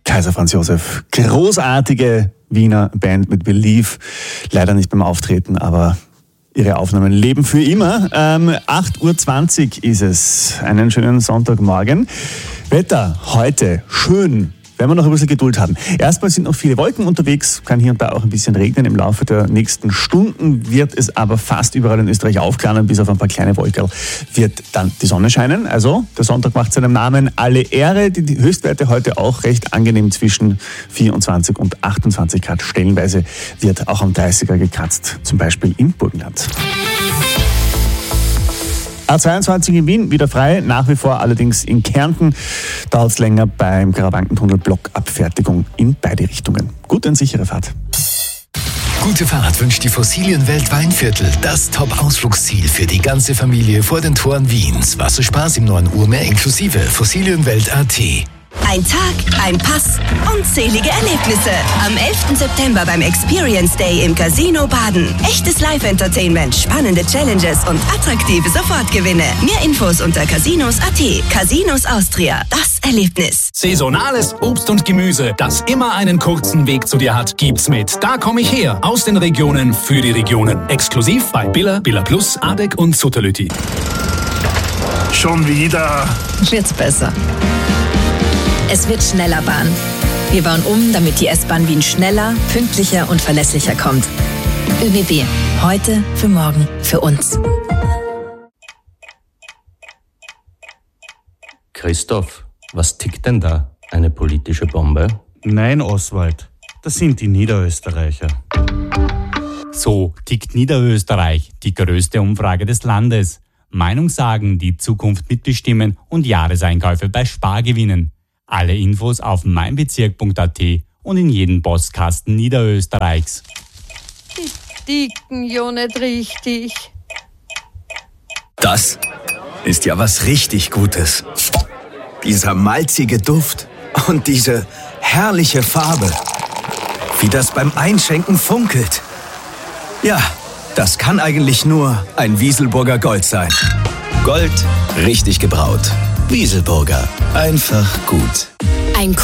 Kaiser Franz Josef. Großartige Wiener Band mit Believe. Leider nicht beim Auftreten, aber ihre Aufnahmen leben für immer. 8.20 Uhr ist es. Einen schönen Sonntagmorgen. Wetter heute schön. Werden wir noch ein bisschen Geduld haben. Erstmal sind noch viele Wolken unterwegs, kann hier und da auch ein bisschen regnen. Im Laufe der nächsten Stunden wird es aber fast überall in Österreich aufklaren, bis auf ein paar kleine Wolken wird dann die Sonne scheinen. Also der Sonntag macht seinem Namen alle Ehre. Die Höchstwerte heute auch recht angenehm zwischen 24 und 28 Grad. Stellenweise wird auch am 30er gekratzt, zum Beispiel im Burgenland. A22 in Wien wieder frei, nach wie vor allerdings in Kärnten dauert es länger beim Karawankentunnel Blockabfertigung in beide Richtungen. Gute und sichere Fahrt. Gute Fahrt wünscht die Fossilienwelt Weinviertel, das Top-Ausflugsziel für die ganze Familie vor den Toren Wiens. Wasserspaß im 9 Uhr mehr inklusive Fossilienwelt.at. Ein Tag, ein Pass, unzählige Erlebnisse. Am 11. September beim Experience Day im Casino Baden. Echtes Live-Entertainment, spannende Challenges und attraktive Sofortgewinne. Mehr Infos unter casinos.at. Casinos Austria, das Erlebnis. Saisonales Obst und Gemüse, das immer einen kurzen Weg zu dir hat, gibt's mit Da komm ich her. Aus den Regionen für die Regionen. Exklusiv bei Billa, Billa Plus, Adek und Sutterlüti. Schon wieder. Wird's besser. Es wird schneller Bahn. Wir bauen um, damit die S-Bahn Wien schneller, pünktlicher und verlässlicher kommt. ÖBB. Heute, für morgen, für uns. Christoph, was tickt denn da? Eine politische Bombe? Nein, Oswald. Das sind die Niederösterreicher. So tickt Niederösterreich, die größte Umfrage des Landes. Meinungssagen, die Zukunft mitbestimmen und Jahreseinkäufe bei Spar gewinnen. Alle Infos auf meinbezirk.at und in jedem Postkasten Niederösterreichs. Die ticken ja nicht richtig. Das ist ja was richtig Gutes. Dieser malzige Duft und diese herrliche Farbe. Wie das beim Einschenken funkelt. Ja, das kann eigentlich nur ein Wieselburger Gold sein. Gold, richtig gebraut. Wieselburger. Einfach gut.